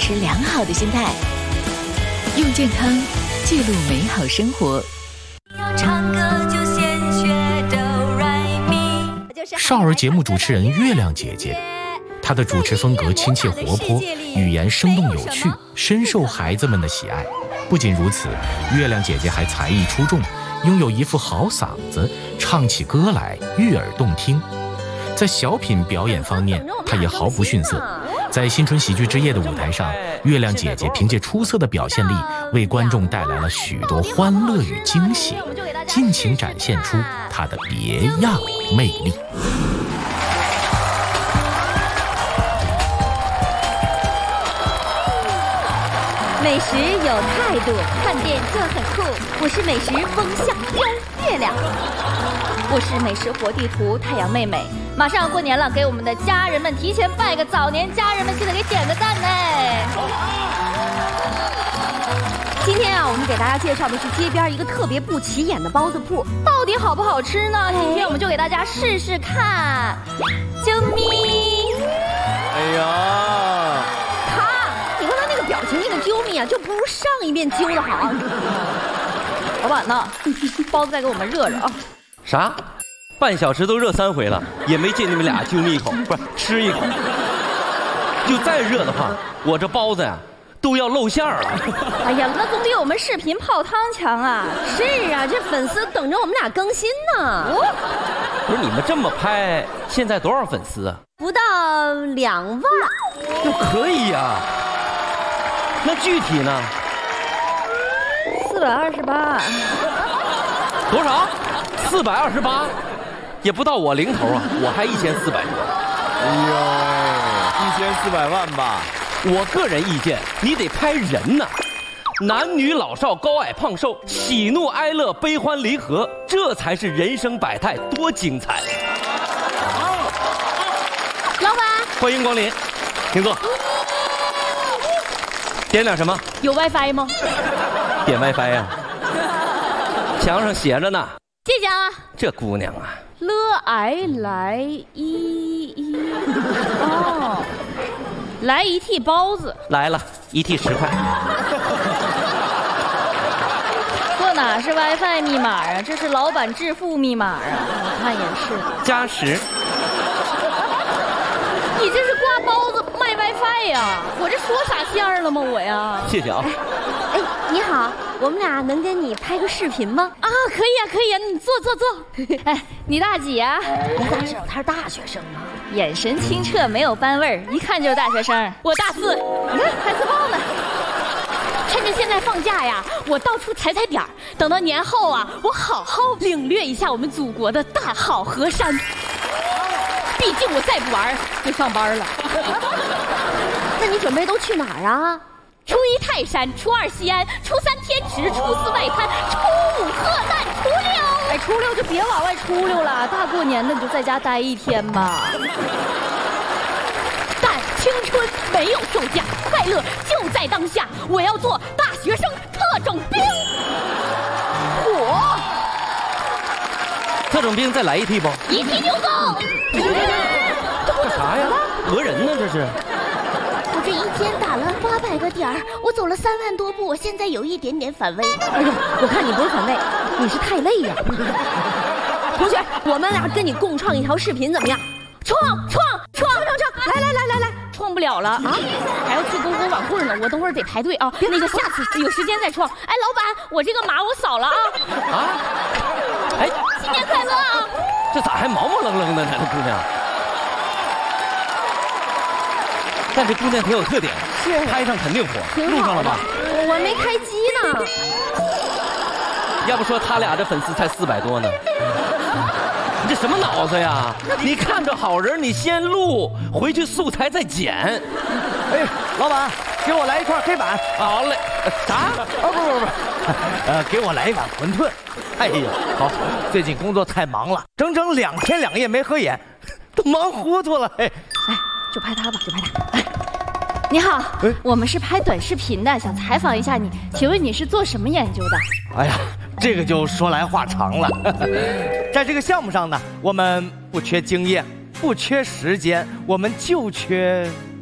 持良好的心态，用健康记录美好生活。 要唱歌就先学哆来咪。 少儿节目主持人月亮姐姐，她的主持风格亲切活泼，语言生动有趣，深受孩子们的喜爱。不仅如此，月亮姐姐还才艺出众，拥有一副好嗓子，唱起歌来悦耳动听。在小品表演方面，她也毫不逊色。在新春喜剧之夜的舞台上，月亮姐姐凭借出色的表现力，为观众带来了许多欢乐与惊喜，尽情展现出她的别样魅力。 美食有态度，看店就很酷。我是美食风向标月亮，我是美食活地图太阳妹妹。马上要过年了，给我们的家人们提前拜个早年，家人们记得给点个赞呢。今天啊，我们给大家介绍的是街边一个特别不起眼的包子铺，到底好不好吃呢？今天我们就给大家试试看。啾咪！ 哎呀！ 你看他那个表情，那个啾咪啊，就不如上一遍揪的好。老板呢？包子再给我们热热啊！ 啥？半小时都热3回了，也没见你们俩揪你一口，不是吃一口。就再热的话，我这包子呀都要露馅了。 哎呀，那总比我们视频泡汤强啊！是啊，这粉丝等着我们俩更新呢。 不是你们这么拍，现在多少粉丝啊？ 不到2万。 就可以呀。那具体呢 ？428。 多少？428，也不到我零头啊，我还1400多。 哎呦，1400万吧？ 我个人意见，你得拍人呢，男女老少、高矮胖瘦，喜怒哀乐、悲欢离合，这才是人生百态，多精彩！ 老板， 欢迎光临，请坐。点点什么？ 有 WiFi 吗？ 点 WiFi 呀？墙上写着呢。 谢谢啊。 这姑娘啊， 来哦，来一屉包子。 来了，1屉10块。 这哪是 WiFi 密码啊？这是老板致富密码啊！我看也是。 加10。 你这是挂包子卖 WiFi 呀？我这说傻线儿了吗？我呀。 谢谢啊。 哎，你好，我们俩能跟你拍个视频吗？啊，可以啊，可以啊，你坐。哎，你大几啊？你咋知道他是大学生啊？眼神清澈，没有班味儿，一看就是大学生。我大4，你看还自爆呢。趁着现在放假呀，我到处踩点儿，等到年后啊，我好好领略一下我们祖国的大好河山。毕竟我再不玩就上班了。那你准备都去哪儿啊？初1泰山，初2西安，初3天池，初4外滩，初5鹤诞，初6……哎，初6就别往外出溜了，大过年的你就在家待1天吧。但青春没有售价，快乐就在当下。我要做大学生特种兵。我特种兵再来1屉不 ？1屉就够。 干啥呀？讹人呢这是。 我这一天打了800个点儿，我走了3万多步，我现在有一点点反胃。哎呀，我看你不是反胃，你是太累呀。同学，我们俩跟你共创一条视频怎么样？创！来，创不了了啊！还要去篝火晚会呢，我等会儿得排队啊。那个下次有时间再创。哎，老板，我这个码我扫了啊。 哎， 新年快乐啊！ 这咋还毛毛愣愣的呢？这姑娘。但这姑娘挺有特点， 是拍上肯定火，录上了吧？ 我没开机呢。 要不说他俩这粉丝才400多呢。你这什么脑子呀？你看着好人，你先录，回去素材再剪。 哎，老板，给我来一块黑板。 好嘞。啥？ 不，给我来一碗馄饨。哎呀，好，最近工作太忙了，整整2天2夜没合眼，都忙糊涂了。哎， 就拍他吧，就拍他。哎，你好，我们是拍短视频的，想采访一下你，请问你是做什么研究的？ 哎呀，这个就说来话长了。在这个项目上呢，我们不缺经验，不缺时间，我们就缺